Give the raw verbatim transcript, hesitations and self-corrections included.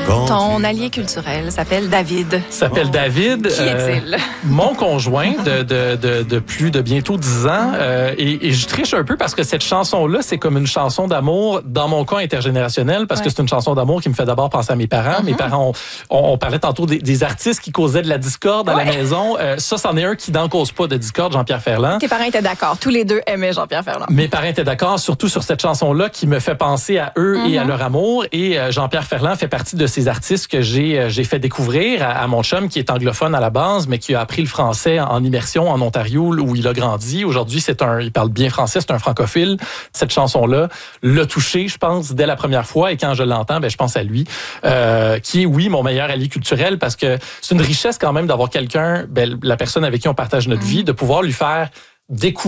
Ton allié culturel s'appelle David. S'appelle David. Qui est-il? Euh, mon conjoint de, de, de, de plus de bientôt dix ans. Euh, et, et je triche un peu parce que cette chanson-là, c'est comme une chanson d'amour, dans mon cas intergénérationnel, parce ouais. que c'est une chanson d'amour qui me fait d'abord penser à mes parents. Mm-hmm. Mes parents, on, on, on parlait tantôt des, des artistes qui causaient de la discorde à ouais. la maison. Euh, ça, c'en est un qui n'en cause pas de discorde, Jean-Pierre Ferland. Tes parents étaient d'accord. Tous les deux aimaient Jean-Pierre Ferland. Mes parents étaient d'accord, surtout sur cette chanson-là qui me fait penser à eux mm-hmm. et à leur amour. Et euh, Jean-Pierre Ferland fait partie de ces artistes que j'ai, euh, j'ai fait découvrir à, à mon chum, qui est anglophone à la base, mais qui a appris le français en, en immersion en Ontario, où il a grandi. Aujourd'hui, c'est un, il parle bien français, c'est un francophile. Cette chanson-là l'a touché, je pense, dès la première fois. Et quand je l'entends, ben, je pense à lui, euh, qui est, oui, mon meilleur allié culturel, parce que c'est une richesse quand même d'avoir quelqu'un, ben, la personne avec qui on partage notre mm-hmm. vie, de pouvoir lui faire découvrir